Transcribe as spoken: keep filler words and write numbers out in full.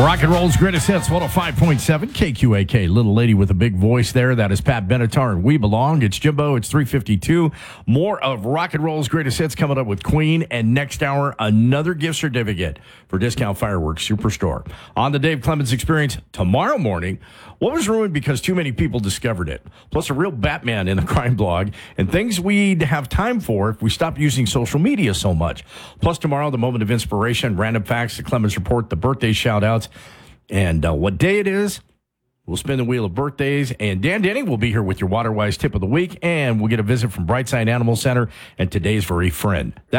Rock and Roll's Greatest Hits, one oh five point seven K Q A K. Little lady with a big voice there. That is Pat Benatar, and We Belong. It's Jimbo. It's three fifty-two. More of Rock and Roll's Greatest Hits coming up with Queen. And next hour, another gift certificate for Discount Fireworks Superstore. On the Dave Clemens Experience tomorrow morning, what was ruined because too many people discovered it? Plus a real Batman in the crime blog and things we'd have time for if we stopped using social media so much. Plus tomorrow, the moment of inspiration, random facts, the Clemens Report, the birthday shout-outs, and uh, what day it is. We'll spin the wheel of birthdays, and Dan Denny will be here with your Waterwise tip of the week, and we'll get a visit from Brightside Animal Center and today's very friend.